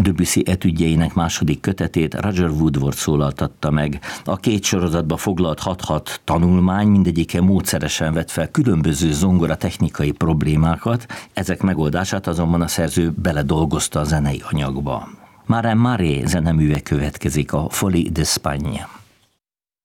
Debussy etüdjeinek második kötetét Roger Woodward szólaltatta meg. A két sorozatba foglalt 6 tanulmány mindegyike módszeresen vett fel különböző zongora technikai problémákat, ezek megoldását azonban a szerző beledolgozta a zenei anyagba. Maren Maré zeneműve következik, a Folie d'Espagne.